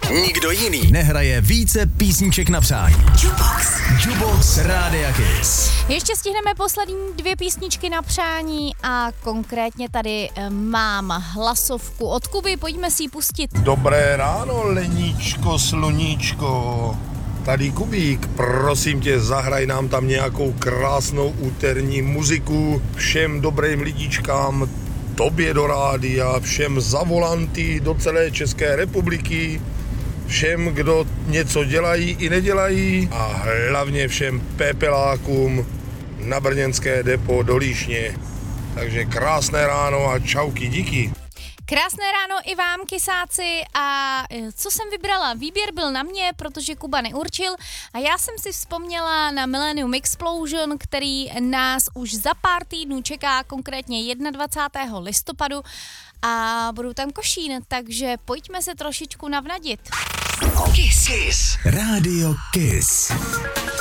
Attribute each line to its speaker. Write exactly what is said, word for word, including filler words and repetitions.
Speaker 1: Nikdo jiný nehraje více písniček na přání. Jukebox. Jukebox Rádia Kiss.
Speaker 2: Ještě stihneme poslední dvě písničky na přání a konkrétně tady mám hlasovku od Kuby, pojďme si ji pustit.
Speaker 3: Dobré ráno, Leníčko, sluníčko. Tady Kubík, prosím tě, zahraj nám tam nějakou krásnou úterní muziku. Všem dobrým lidičkám, tobě do rádia, všem za volanty do celé České republiky, všem, kdo něco dělají i nedělají a hlavně všem pepelákům na brněnské depo do Líšně. Takže krásné ráno a čauky, díky.
Speaker 2: Krásné ráno i vám, kysáci, a co jsem vybrala? Výběr byl na mě, protože Kuba neurčil a já jsem si vzpomněla na Millennium Explosion, který nás už za pár týdnů čeká, konkrétně dvacátého prvního listopadu a budou tam Košín, takže pojďme se trošičku navnadit.
Speaker 1: Kiss. Kiss. Rádio Kiss.